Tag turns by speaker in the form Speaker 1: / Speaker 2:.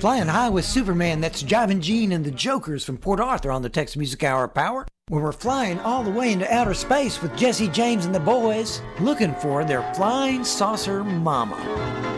Speaker 1: Flying High with Superman, that's Jivin' Gene and the Jokers from Port Arthur on the Texas Music Hour of Power, where we're flying all the way into outer space with Jesse James and the boys, looking for their flying saucer mama.